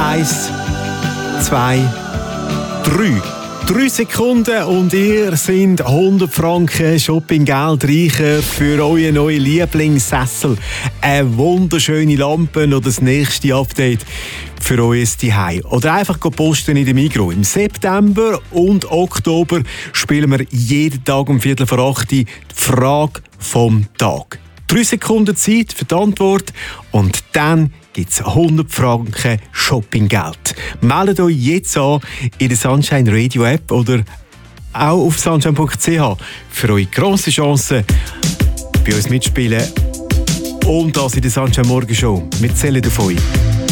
1, 2, 3. 3 Sekunden und ihr seid 100 Franken Shoppinggeld reicher für euren neuen Lieblingssessel. Eine wunderschöne Lampe oder das nächste Update für euer Zuhause. Oder einfach posten in der Migros. Im September und Oktober spielen wir jeden Tag um 7:45 die Frage vom Tag. 3 Sekunden Zeit für die Antwort und dann gibt es 100 Franken Shoppinggeld. Meldet euch jetzt an in der Sunshine Radio App oder auch auf sunshine.ch für eure grosse Chance bei uns mitspielen und das in der Sunshine Morgen Show. Wir zählen auf euch.